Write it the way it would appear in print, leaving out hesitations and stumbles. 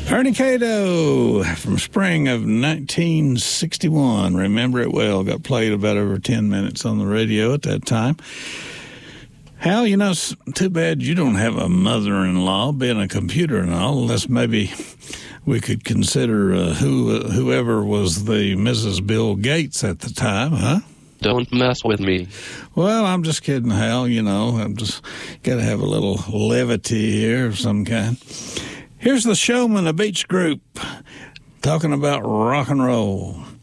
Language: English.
Ernie Cato from spring of 1961. Remember it well. Got played about over 10 minutes on the radio at that time. Hal, you know, it's too bad you don't have a mother-in-law being a computer and all, unless maybe we could consider whoever was the Mrs. Bill Gates at the time, huh? Don't mess with me. Well, I'm just kidding, Hal. You know, I'm just got to have a little levity here of some kind. Here's the Showman, a Beach Group, talking about rock and roll.